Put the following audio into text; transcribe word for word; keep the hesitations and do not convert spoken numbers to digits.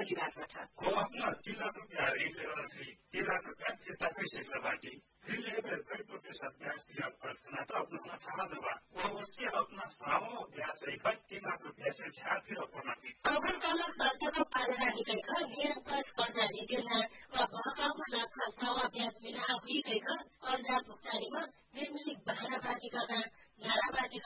परिवारबाट वो अपना तीन लाख रुपया एक जगह थी तीन लाख रुपया फिर्ता कैसे करवाती फिर ये कई प्रतिशत ब्याज दिया प्रार्थना तो अपना था जवा वो उससे अपना सामो ब्याज सहित तीन लाख रुपया से छाड़ फिर अपना की अगर तलब शर्तको पालना निकैख निरङ्कुश कर्जा नितिर्ना वा बहकाउमा लाख सवा ब्याज बिना आफैकैख कर्जा भुक्तानीमा निर्मित बहानाबाजी गर्दा नाराबाजी